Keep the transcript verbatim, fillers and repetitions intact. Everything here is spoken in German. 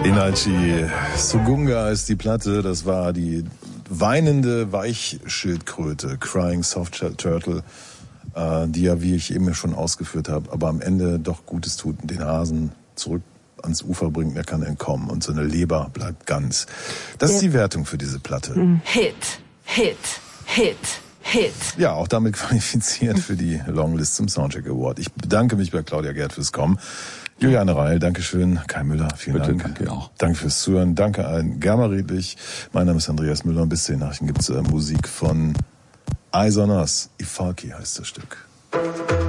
Inachi Sugunga ist die Platte, das war die weinende Weichschildkröte, Crying Soft Turtle, äh, die ja, wie ich eben schon ausgeführt habe, aber am Ende doch Gutes tut und den Hasen zurück ans Ufer bringt, er kann entkommen und seine Leber bleibt ganz. Das ist die Wertung für diese Platte. Hit, Hit, Hit, Hit. Ja, auch damit qualifiziert für die Longlist zum Soundcheck Award. Ich bedanke mich bei Claudia Gerd fürs Kommen. Juliane Reil, Dankeschön. Kai Müller, vielen Bitte, Dank. Danke auch. Danke fürs Zuhören. Danke allen. Germa Redlich. Mein Name ist Andreas Müller und bis zu den Nachrichten gibt's äh, Musik von Eyes on Us. Ifalki heißt das Stück.